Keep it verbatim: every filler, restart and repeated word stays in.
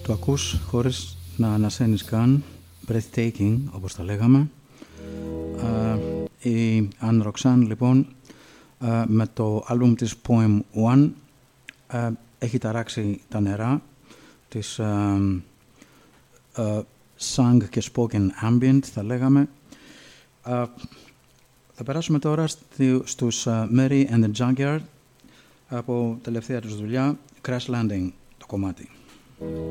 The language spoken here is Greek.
Το ακούς χωρίς να ανασένεις καν, breathtaking όπως τα λέγαμε. Uh, η Anne Roxanne λοιπόν uh, με το άλμπουμ της Poem One uh, έχει ταράξει τα νερά της uh, uh, sung και spoken ambient θα λέγαμε. Uh, θα περάσουμε τώρα στη, στους uh, Mary and the Junkyard από τελευταία τους δουλειά Crash Landing το κομμάτι.